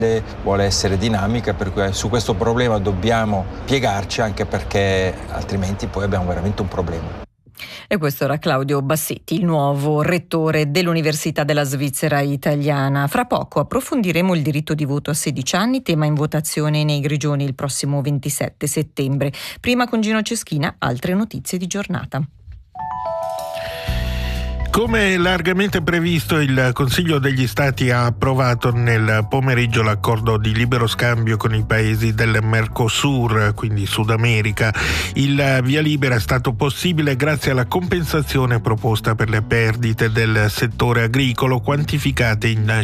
vuole essere dinamica, per cui su questo problema dobbiamo piegarci, anche perché altrimenti poi abbiamo veramente un problema. E questo era Claudio Bassetti, il nuovo rettore dell'Università della Svizzera Italiana. Fra poco approfondiremo il diritto di voto a 16 anni, tema in votazione nei Grigioni il prossimo 27 settembre. Prima con Gino Ceschina, altre notizie di giornata. Come largamente previsto, il Consiglio degli Stati ha approvato nel pomeriggio l'accordo di libero scambio con i paesi del Mercosur, quindi Sud America. Il via libera è stato possibile grazie alla compensazione proposta per le perdite del settore agricolo, quantificate in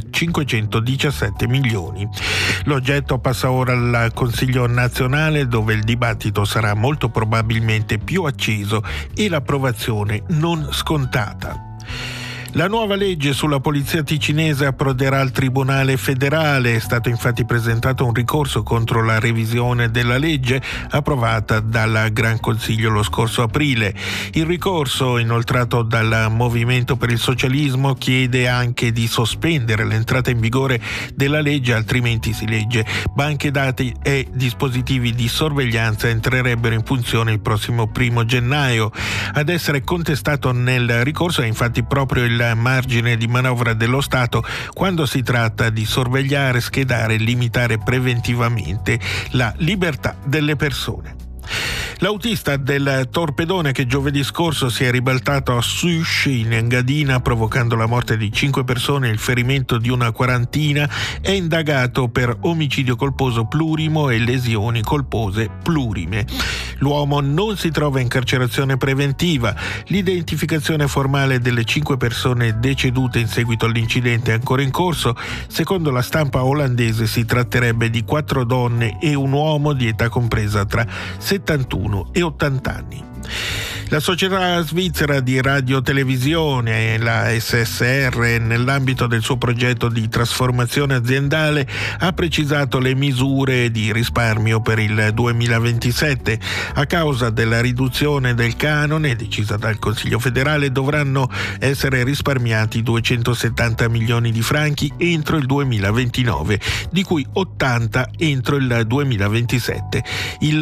517 milioni. L'oggetto passa ora al Consiglio nazionale, dove il dibattito sarà molto probabilmente più acceso e l'approvazione non scontata. La nuova legge sulla polizia ticinese approderà al Tribunale federale. È stato infatti presentato un ricorso contro la revisione della legge approvata dal Gran Consiglio lo scorso aprile. Il ricorso, inoltrato dal Movimento per il Socialismo, chiede anche di sospendere l'entrata in vigore della legge, altrimenti, si legge, banche dati e dispositivi di sorveglianza entrerebbero in funzione il prossimo 1 gennaio. Ad essere contestato nel ricorso è infatti proprio il margine di manovra dello Stato quando si tratta di sorvegliare, schedare e limitare preventivamente la libertà delle persone. L'autista del torpedone che giovedì scorso si è ribaltato a Sush in Engadina, provocando la morte di 5 persone e il ferimento di una quarantina, è indagato per omicidio colposo plurimo e lesioni colpose plurime. L'uomo non si trova in carcerazione preventiva. L'identificazione formale delle 5 persone decedute in seguito all'incidente è ancora in corso. Secondo la stampa olandese si tratterebbe di 4 donne e un uomo di età compresa tra 71 e 80 anni. La società svizzera di radiotelevisione, la SSR, nell'ambito del suo progetto di trasformazione aziendale, ha precisato le misure di risparmio per il 2027. A causa della riduzione del canone decisa dal Consiglio federale, dovranno essere risparmiati 270 milioni di franchi entro il 2029, di cui 80 entro il 2027. Il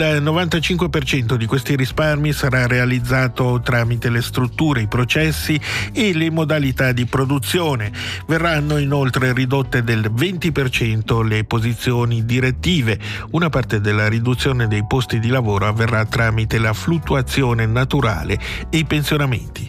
95% di questi risparmi sarà realizzato tramite le strutture, i processi e le modalità di produzione. Verranno inoltre ridotte del 20% le posizioni direttive. Una parte della riduzione dei posti di lavoro avverrà tramite la fluttuazione naturale e i pensionamenti.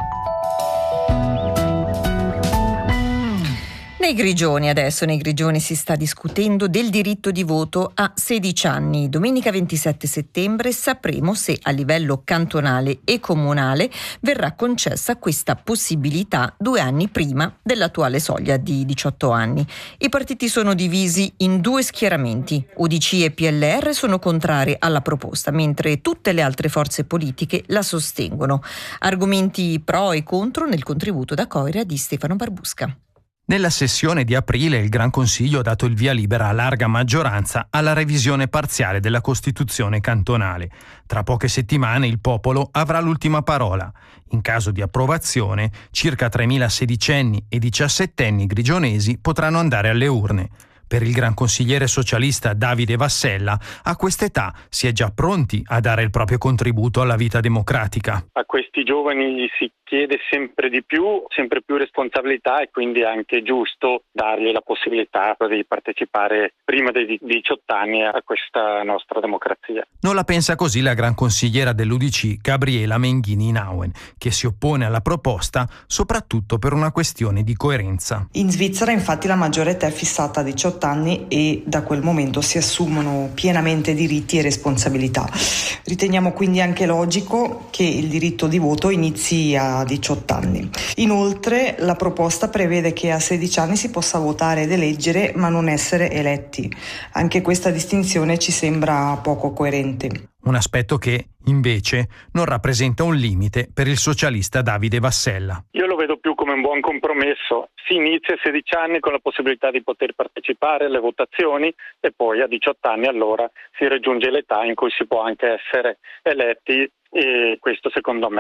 Nei Grigioni si sta discutendo del diritto di voto a 16 anni. Domenica 27 settembre sapremo se a livello cantonale e comunale verrà concessa questa possibilità 2 anni prima dell'attuale soglia di 18 anni. I partiti sono divisi in 2 schieramenti. UDC e PLR sono contrari alla proposta, mentre tutte le altre forze politiche la sostengono. Argomenti pro e contro nel contributo da Coira di Stefano Barbusca. Nella sessione di aprile il Gran Consiglio ha dato il via libera a larga maggioranza alla revisione parziale della Costituzione cantonale. Tra poche settimane il popolo avrà l'ultima parola. In caso di approvazione, circa 3.000 sedicenni e 17enni grigionesi potranno andare alle urne. Per il gran consigliere socialista Davide Vassella, a quest'età si è già pronti a dare il proprio contributo alla vita democratica. A questi giovani si chiede sempre di più, sempre più responsabilità, e quindi è anche giusto dargli la possibilità di partecipare prima dei 18 anni a questa nostra democrazia. Non la pensa così la gran consigliera dell'UDC Gabriela Menghini-Nauen, che si oppone alla proposta soprattutto per una questione di coerenza. In Svizzera infatti la maggiore età è fissata a 18 anni e da quel momento si assumono pienamente diritti e responsabilità. Riteniamo quindi anche logico che il diritto di voto inizi a 18 anni. Inoltre la proposta prevede che a 16 anni si possa votare ed eleggere ma non essere eletti. Anche questa distinzione ci sembra poco coerente. Un aspetto che, invece, non rappresenta un limite per il socialista Davide Vassella. Io lo vedo più come un buon compromesso. Si inizia a 16 anni con la possibilità di poter partecipare alle votazioni e poi a 18 anni allora si raggiunge l'età in cui si può anche essere eletti, e questo secondo me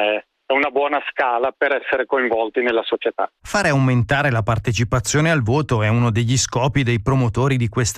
è una buona scala per essere coinvolti nella società. Fare aumentare la partecipazione al voto è uno degli scopi dei promotori di questa